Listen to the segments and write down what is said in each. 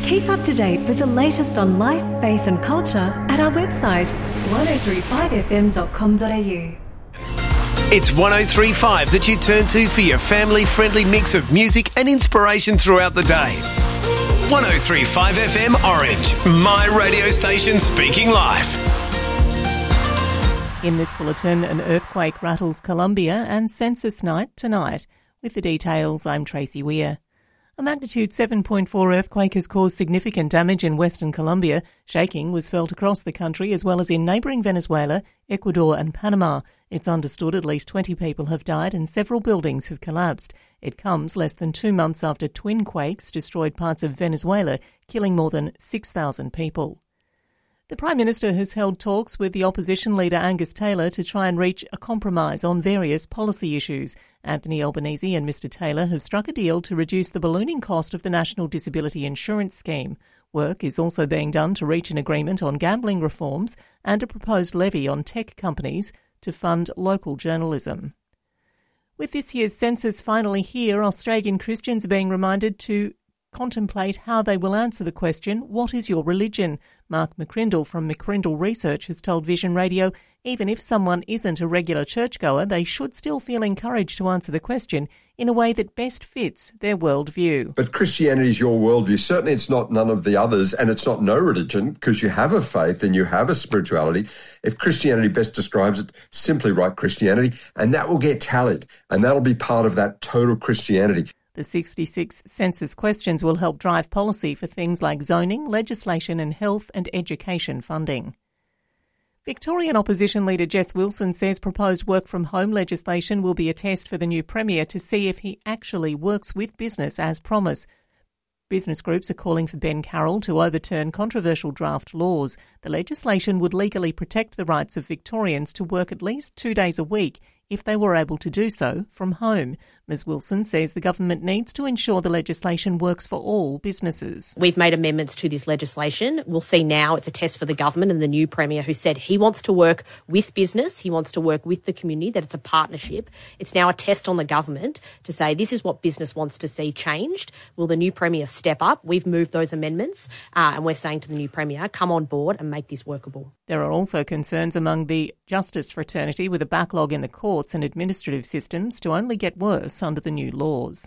Keep up to date with the latest on life, faith and culture at our website 1035fm.com.au. It's 1035 that you turn to for your family-friendly mix of music and inspiration throughout the day. 1035 FM Orange, my radio station speaking life. In this bulletin, an earthquake rattles Colombia and census night tonight. With the details, I'm Tracy Weir. A magnitude 7.4 earthquake has caused significant damage in Western Colombia. Shaking was felt across the country as well as in neighbouring Venezuela, Ecuador and Panama. It's understood at least 20 people have died and several buildings have collapsed. It comes less than 2 months after twin quakes destroyed parts of Venezuela, killing more than 6,000 people. The Prime Minister has held talks with the opposition leader Angus Taylor to try and reach a compromise on various policy issues. Anthony Albanese and Mr Taylor have struck a deal to reduce the ballooning cost of the National Disability Insurance Scheme. Work is also being done to reach an agreement on gambling reforms and a proposed levy on tech companies to fund local journalism. With this year's census finally here, Australian Christians are being reminded to contemplate how they will answer the question, what is your religion? Mark McCrindle from McCrindle Research has told Vision Radio, even if someone isn't a regular churchgoer, they should still feel encouraged to answer the question in a way that best fits their worldview. But Christianity is your worldview. Certainly it's not none of the others, and it's not no religion, because you have a faith and you have a spirituality. If Christianity best describes it, simply write Christianity, and that will get tallied, and that'll be part of that total Christianity. The 66 census questions will help drive policy for things like zoning, legislation and health and education funding. Victorian opposition leader Jess Wilson says proposed work-from-home legislation will be a test for the new Premier to see if he actually works with business as promised. Business groups are calling for Ben Carroll to overturn controversial draft laws. The legislation would legally protect the rights of Victorians to work at least 2 days a week if they were able to do so from home. Ms Wilson says the government needs to ensure the legislation works for all businesses. We've made amendments to this legislation. We'll see now it's a test for the government and the new Premier who said he wants to work with business, he wants to work with the community, that it's a partnership. It's now a test on the government to say this is what business wants to see changed. Will the new Premier step up? We've moved those amendments and we're saying to the new Premier, come on board and make this workable. There are also concerns among the justice fraternity with a backlog in the courts and administrative systems to only get worse under the new laws.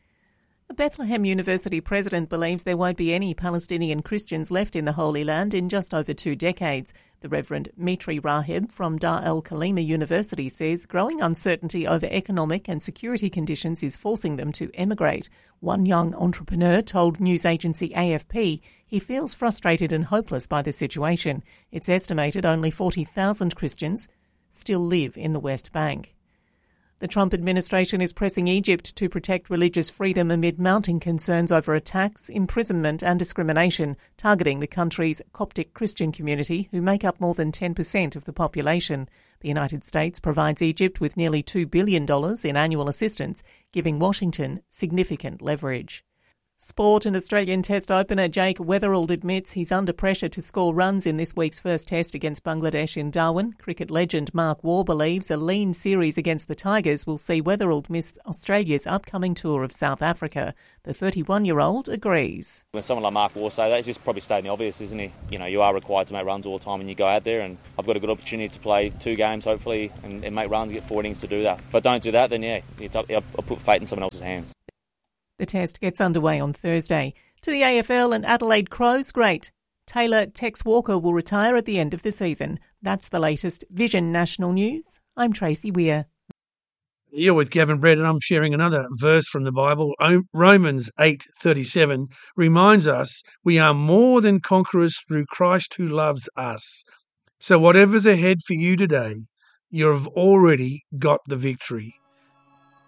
A Bethlehem University president believes there won't be any Palestinian Christians left in the Holy Land in just over 2 decades. The Reverend Mitri Raheb from Dar el Kalima University says growing uncertainty over economic and security conditions is forcing them to emigrate. One young entrepreneur told news agency AFP he feels frustrated and hopeless by the situation. It's estimated only 40,000 Christians still live in the West Bank. The Trump administration is pressing Egypt to protect religious freedom amid mounting concerns over attacks, imprisonment and discrimination targeting the country's Coptic Christian community, who make up more than 10% of the population. The United States provides Egypt with nearly $2 billion in annual assistance, giving Washington significant leverage. Sport and Australian Test opener Jake Weatherald admits he's under pressure to score runs in this week's first test against Bangladesh in Darwin. Cricket legend Mark Waugh believes a lean series against the Tigers will see Weatherald miss Australia's upcoming tour of South Africa. The 31-year-old agrees. When someone like Mark Waugh say that, he's just probably stating the obvious, isn't he? You know, you are required to make runs all the time when you go out there, and I've got a good opportunity to play 2 games, hopefully, and make runs, get 4 innings to do that. If I don't do that, then I'll put fate in someone else's hands. The test gets underway on Thursday. To the AFL and Adelaide Crows, great. Taylor Tex Walker will retire at the end of the season. That's the latest Vision National News. I'm Tracy Weir. You're with Gavin Brett, and I'm sharing another verse from the Bible. Romans 8:37 reminds us we are more than conquerors through Christ who loves us. So whatever's ahead for you today, you've already got the victory.